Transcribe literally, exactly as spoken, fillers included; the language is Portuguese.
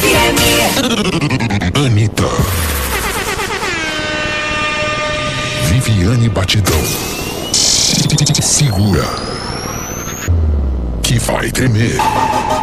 M. Anitta. Viviane Batidão. Segura que vai tremer.